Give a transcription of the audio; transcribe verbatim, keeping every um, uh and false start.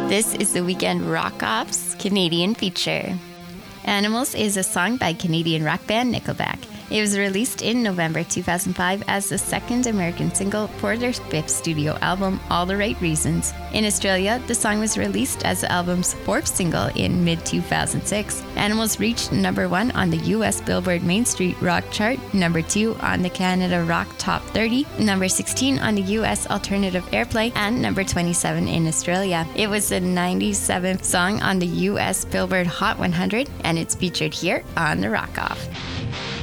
This is the Weekend Rock Off's Canadian feature. Animals is a song by Canadian rock band Nickelback. It was released in November two thousand five as the second American single for their fifth studio album, All the Right Reasons. In Australia, the song was released as the album's fourth single in mid two thousand six. Animals reached number one on the U S Billboard Main Street Rock chart, number two on the Canada Rock Top thirty, number sixteen on the U S Alternative Airplay, and number twenty-seven in Australia. It was the ninety-seventh song on the U S Billboard Hot one hundred, and it's featured here on The Rock Off.